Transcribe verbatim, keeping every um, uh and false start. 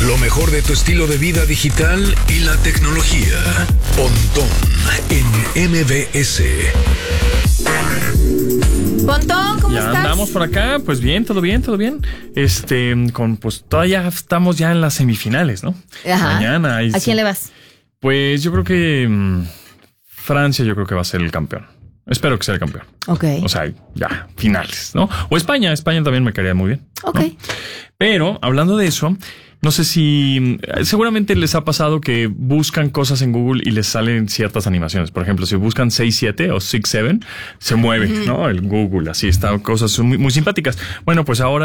Lo mejor de tu estilo de vida digital y la tecnología. Pontón en M B S. Pontón, ¿cómo ya estás? Andamos por acá, pues bien, todo bien, todo bien. Este, con pues todavía estamos ya en las semifinales, ¿no? Ajá. Mañana. Ahí ¿A sí. quién le vas? Pues yo creo que mmm, Francia, yo creo que va a ser el campeón. Espero que sea el campeón. Ok. O sea, ya, finales, ¿no? O España, España también me caería muy bien. Ok. ¿no? Pero, hablando de eso, no sé si seguramente les ha pasado que buscan cosas en Google y les salen ciertas animaciones. Por ejemplo, si buscan seis siete o seis siete, se mueve, uh-huh. ¿no? El Google, así está, cosas muy, muy simpáticas. Bueno, pues ahora